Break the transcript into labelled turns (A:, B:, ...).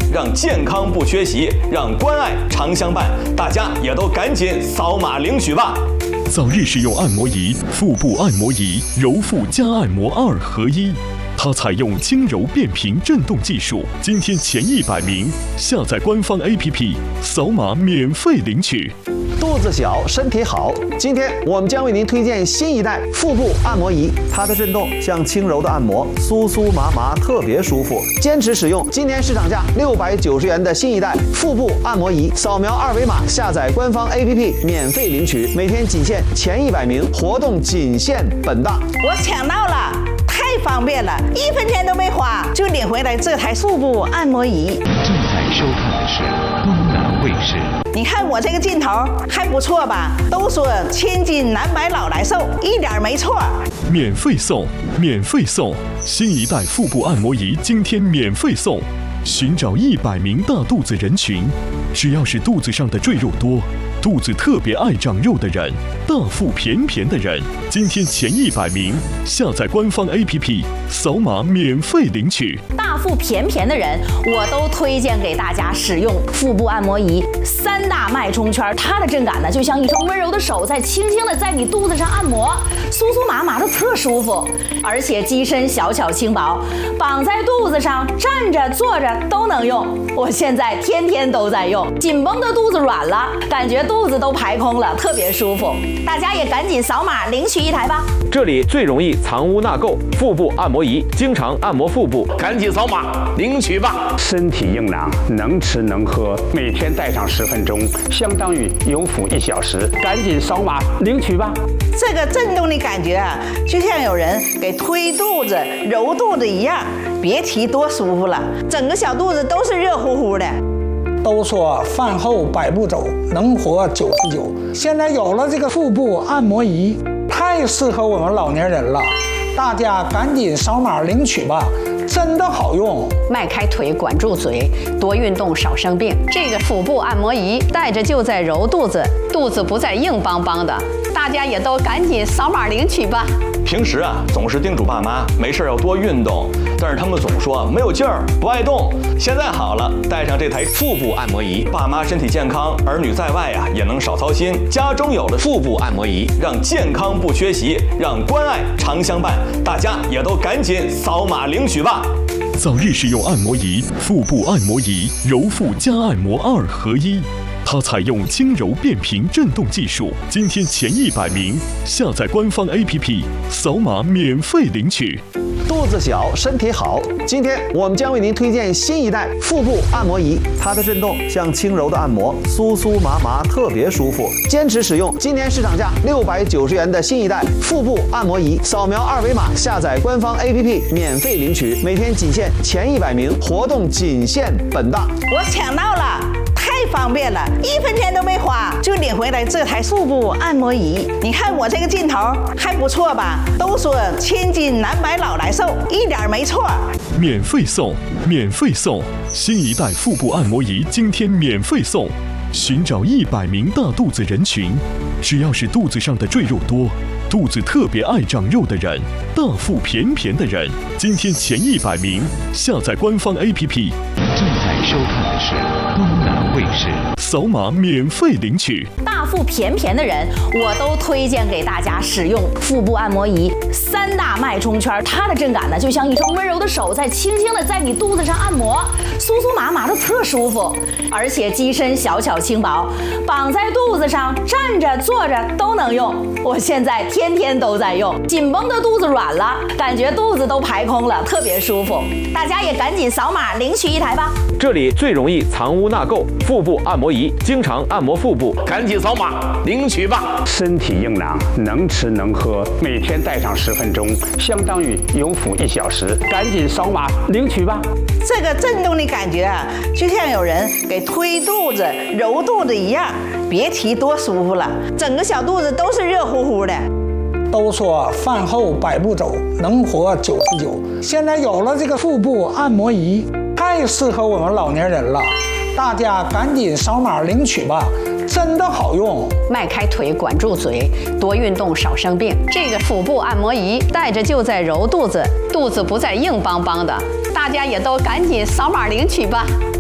A: 让健康不缺席，让关爱常相伴。大家也都赶紧扫码领取吧！
B: 早日使用按摩仪，腹部按摩仪，揉腹加按摩2合1。它采用轻柔变频震动技术，今天前100名下载官方 APP， 扫码免费领取。
C: 肚子小，身体好。今天我们将为您推荐新一代腹部按摩仪，它的震动像轻柔的按摩，酥酥麻麻，特别舒服。坚持使用今年市场价690元的新一代腹部按摩仪，扫描2维码下载官方 APP 免费领取，每天仅限前100名，活动仅限本档。
D: 我抢到了，太方便了，1分钱都没花就领回来这台腹部按摩仪。
E: 正在收看的是东南卫视。
D: 你看我这个劲头还不错吧？都说千金难买老来瘦，一点没错。
B: 免费送，免费送！新一代腹部按摩仪今天免费送。寻找100名大肚子人群，只要是肚子上的赘肉多，肚子特别爱长肉的人，大腹便便的人，今天前100名下载官方 APP， 扫码免费领取。
F: 大腹便便的人，我都推荐给大家使用腹部按摩仪。3大脉冲圈，它的震感呢，就像一双温柔的手在轻轻的在你肚子上按摩，酥酥麻麻的特舒服。而且机身小巧轻薄，绑在肚子上，站着坐着都能用。我现在天天都在用，紧绷的肚子软了，感觉肚子都排空了，特别舒服。大家也赶紧扫码领取一台吧。
G: 这里最容易藏污纳垢，腹部按摩仪，经常按摩腹部，
A: 赶紧扫码领取吧！
H: 身体硬朗，能吃能喝，每天戴上10分钟，相当于有腹1小时。赶紧扫码领取吧！
D: 这个震动的感觉啊，就像有人给推肚子、揉肚子一样，别提多舒服了，整个小肚子都是热乎乎的。
I: 都说饭后100步走，能活99。现在有了这个腹部按摩仪，太适合我们老年人了，大家赶紧扫码领取吧，真的好用。
J: 迈开腿，管住嘴，多运动少生病。这个腹部按摩仪带着就在揉肚子，肚子不再硬邦邦的。大家也都赶紧扫码领取吧。
A: 平时啊，总是叮嘱爸妈没事要多运动，但是他们总说没有劲儿，不爱动。现在好了，带上这台腹部按摩仪，爸妈身体健康，儿女在外啊也能少操心。家中有了腹部按摩仪，让健康不缺席，让关爱常相伴。大家也都赶紧扫码领取吧！
B: 早日使用按摩仪，腹部按摩仪，揉腹加按摩2合1。它采用轻柔变频震动技术，今天前100名下载官方 APP， 扫码免费领取。
C: 肚子小，身体好。今天我们将为您推荐新一代腹部按摩仪，它的震动像轻柔的按摩，酥酥麻麻，特别舒服。坚持使用今年市场价690元的新一代腹部按摩仪，扫描2维码下载官方 APP 免费领取，每天仅限前100名，活动仅限本档。
D: 我抢到了，太方便了，1分钱都没花就领回来这台腹部按摩仪。你看我这个劲头还不错吧？都说千金难买老来瘦，一点没错。
B: 免费送，免费送！新一代腹部按摩仪今天免费送。寻找100名大肚子人群，只要是肚子上的赘肉多，肚子特别爱长肉的人，大腹便便的人，今天前100名下载官方 APP。
E: 正在收看的是东南卫视。
B: 扫码免费领取。
F: 大腹便便的人，我都推荐给大家使用腹部按摩仪。3大脉冲圈，它的震感呢，就像一双温柔的手在轻轻的在你肚子上按摩，酥酥麻麻的特舒服。而且机身小巧轻薄，绑在肚子上，站着坐着都能用。我现在天天都在用，紧绷的肚子软了，感觉肚子都排空了，特别舒服。大家也赶紧扫码领取一台吧。
G: 这里最容易藏污纳垢，腹部按摩仪，经常按摩腹部，
A: 赶紧扫码领取吧！
H: 身体硬朗，能吃能喝，每天戴上10分钟，相当于有腹1小时。赶紧扫码领取吧！
D: 这个震动的感觉啊，就像有人给推肚子、揉肚子一样，别提多舒服了，整个小肚子都是热乎乎的。
I: 都说饭后100步走，能活99。现在有了这个腹部按摩仪，太适合我们老年人了，大家赶紧扫码领取吧，真的好用。
J: 迈开腿，管住嘴，多运动少生病。这个腹部按摩仪带着就在揉肚子，肚子不再硬邦邦的。大家也都赶紧扫码领取吧。